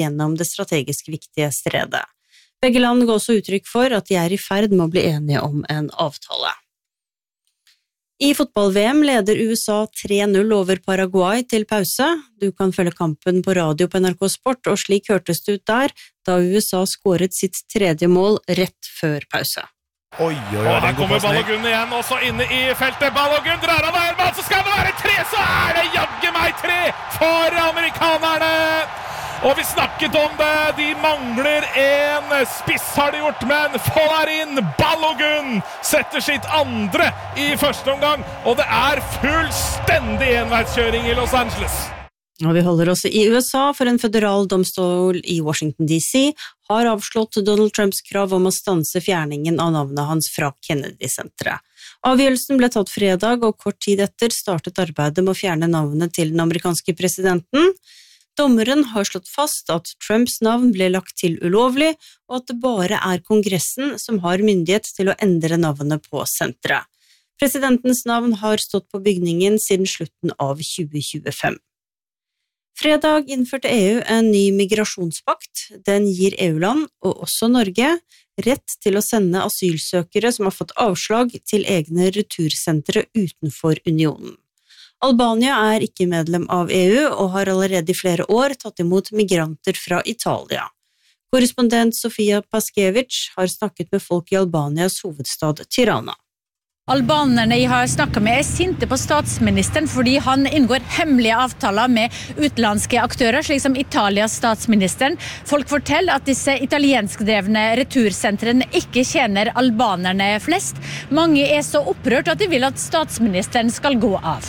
gjennom det strategisk viktige stredet. Begge land ga også uttrykk for at de i ferd med å bli enige om en avtale. I fotball-VM leder USA 3-0 over Paraguay til pause. Du kan følge kampen på radio på NRK Sport, og slik hørtes det ut der, da USA skåret sitt tredje mål rett før pause. Oi, her kommer Balogun igjen, også inne i feltet. Balogun drar av der, så skal det være 3, så det jagge meg 3 for amerikanerne! Og vi snakket om det, de mangler en spiss har de gjort, men får der inn, Balogun setter sitt andre i første omgang, og det fullstendig enveiskjøring i Los Angeles. Og vi holder oss i USA, for en federal domstol i Washington DC har avslått Donald Trumps krav om å stanse fjerningen av navnet hans fra Kennedy-senteret. Avgjørelsen ble tatt fredag, og kort tid etter startet arbeidet med å fjerne navnet til den amerikanske presidenten. Dommeren har slått fast at Trumps navn ble lagt til ulovlig, og at det bare Kongressen som har myndighet til å endre navnet på senteret. Presidentens navn har stått på bygningen siden slutten av 2025. Fredag innførte EU en ny migrasjonspakt. Den gir EU-land, og også Norge, rett til å sende asylsøkere som har fått avslag til egne retursentre utenfor unionen. Albania ikke medlem av EU og har allerede i flere år tatt imot migranter fra Italia. Korrespondent Sofia Paskevich har snakket med folk i Albanias hovedstad Tirana. Albanerne jeg har snakket med sinte på statsministeren fordi han inngår hemmelige avtaler med utenlandske aktører, slik som Italias statsministeren. Folk forteller at disse italienskdrevne retursentrene ikke tjener albanerne flest. Mange så opprørt at de vil at statsministeren skal gå av.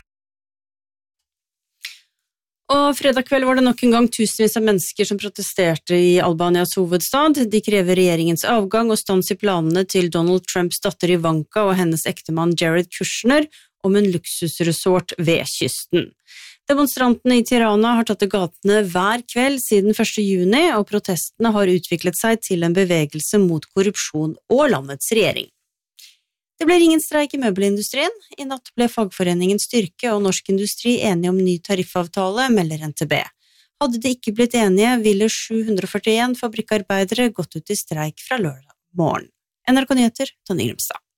Og fredag kveld var det nok en gang tusenvis av mennesker som protesterte i Albanias hovedstad. De krever regjeringens avgang og stans i planene til Donald Trumps datter Ivanka og hennes ektemann Jared Kushner om en luksusresort ved kysten. Demonstrantene i Tirana har tatt til gatene hver kveld siden 1. juni, og protestene har utviklet seg til en bevegelse mot korrupsjon og landets regjering. Det blir ingen streik i møbelindustrien. I natt ble fagforeningen Styrke og Norsk Industri enige om ny tariffavtale, melder NTB. Hadde de ikke blitt enige, ville 741 fabrikkarbeidere gått ut i streik fra lørdag morgen. NRK Nyheter, Tonje Grimstad.